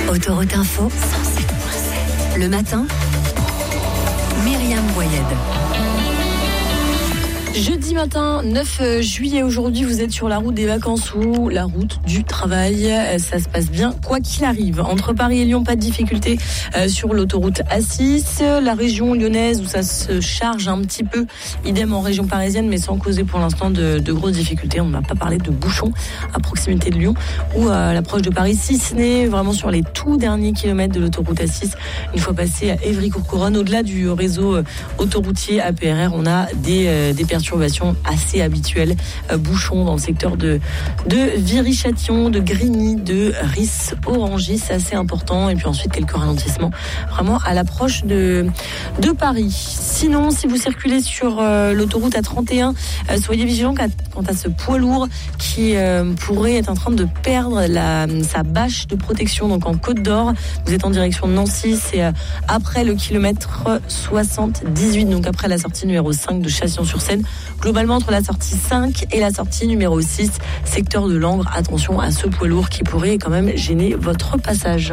Autoroute Info, le matin, Myriam Boyed. Jeudi matin, 9 juillet, aujourd'hui, vous êtes sur la route des vacances ou la route du travail. Ça se passe bien, quoi qu'il arrive. Entre Paris et Lyon, pas de difficulté sur l'autoroute A6. La région lyonnaise où ça se charge un petit peu. Idem en région parisienne, mais sans causer pour l'instant de grosses difficultés. On n'a pas parlé de bouchons à proximité de Lyon ou à l'approche de Paris, si ce n'est vraiment sur les tout derniers kilomètres de l'autoroute A6. Une fois passé à Évry-Courcouronnes, au-delà du réseau autoroutier APRR, on a des perturbations assez habituelles. Bouchons dans le secteur de Viry-Châtillon, de Grigny, de Ris-Orangis, c'est assez important. Et puis ensuite, quelques ralentissements vraiment à l'approche de Paris. Sinon, si vous circulez sur l'autoroute A31, soyez vigilants quant à ce poids lourd qui pourrait être en train de perdre sa bâche de protection. Donc en Côte d'Or, vous êtes en direction de Nancy, c'est après le kilomètre 78, donc après la sortie numéro 5 de Châtillon-sur-Seine. Globalement, entre la sortie 5 et la sortie numéro 6, secteur de Langres, attention à ce poids lourd qui pourrait quand même gêner votre passage.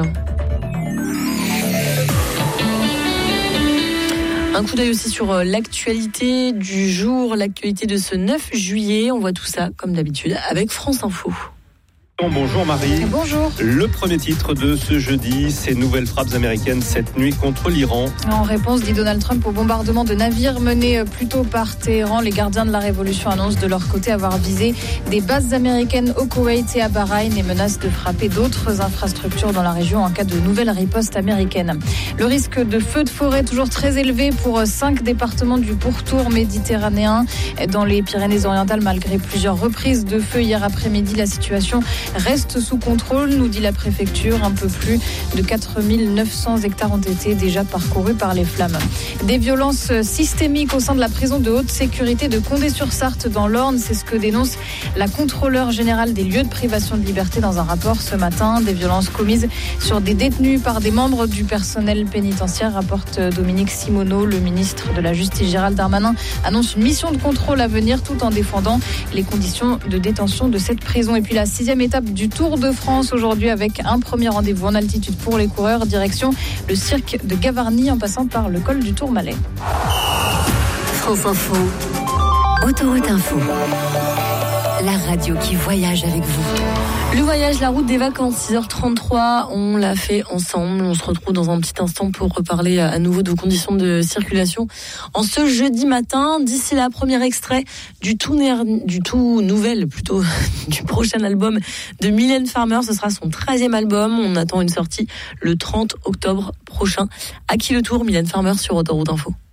Un coup d'œil aussi sur l'actualité du jour, l'actualité de ce 9 juillet. On voit tout ça, comme d'habitude, avec France Info. Bonjour Marie. Bonjour. Le premier titre de ce jeudi, ces nouvelles frappes américaines cette nuit contre l'Iran. En réponse, dit Donald Trump, au bombardement de navires menés plus tôt par Téhéran, les gardiens de la révolution annoncent de leur côté avoir visé des bases américaines au Koweït et à Bahreïn et menacent de frapper d'autres infrastructures dans la région en cas de nouvelle riposte américaine. Le risque de feu de forêt toujours très élevé pour 5 départements du pourtour méditerranéen. Dans les Pyrénées-Orientales, malgré plusieurs reprises de feu hier après-midi, la situation reste sous contrôle, nous dit la préfecture. Un peu plus de 4900 hectares ont été déjà parcourus par les flammes. Des violences systémiques au sein de la prison de haute sécurité de Condé-sur-Sarthe dans l'Orne, c'est ce que dénonce la contrôleure générale des lieux de privation de liberté dans un rapport ce matin. Des violences commises sur des détenus par des membres du personnel pénitentiaire, rapporte Dominique Simoneau. Le ministre de la Justice Gérald Darmanin annonce une mission de contrôle à venir tout en défendant les conditions de détention de cette prison. Et puis la 6e étape du Tour de France aujourd'hui avec un premier rendez-vous en altitude pour les coureurs, direction le cirque de Gavarnie en passant par le col du Tourmalet. France Info, Autoroute Info, la radio qui voyage avec vous. Le voyage, la route des vacances, 6h33, on l'a fait ensemble. On se retrouve dans un petit instant pour reparler à nouveau de vos conditions de circulation en ce jeudi matin. D'ici là, premier extrait du tout nouvel, plutôt, du prochain album de Mylène Farmer. Ce sera son 13e album. On attend une sortie le 30 octobre prochain. À qui le tour, Mylène Farmer sur Autoroute Info.